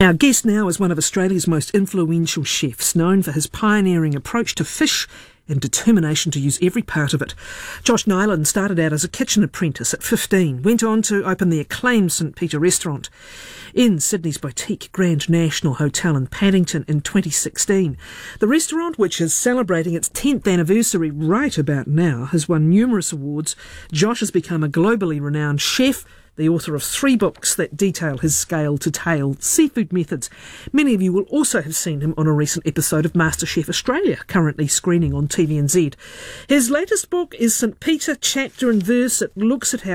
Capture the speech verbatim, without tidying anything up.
Our guest now is one of Australia's most influential chefs, known for his pioneering approach to fish and determination to use every part of it. Josh Nyland started out as a kitchen apprentice at fifteen, went on to open the acclaimed St Peter restaurant in Sydney's boutique Grand National Hotel in Paddington in twenty sixteen. The restaurant, which is celebrating its tenth anniversary right about now, has won numerous awards. Josh has become a globally renowned chef, the author of three books that detail his scale-to-tail seafood methods. Many of you will also have seen him on a recent episode of MasterChef Australia, currently screening on T V N Z. His latest book is St Peter, Chapter and Verse. It looks at how